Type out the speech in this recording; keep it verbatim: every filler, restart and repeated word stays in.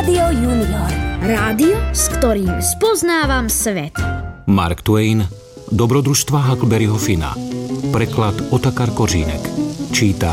Rádio Junior. Rádio, s ktorým spoznávam svet. Mark Twain, Dobrodružstva Huckleberryho Finna. Preklad Otakar Kořínek. Číta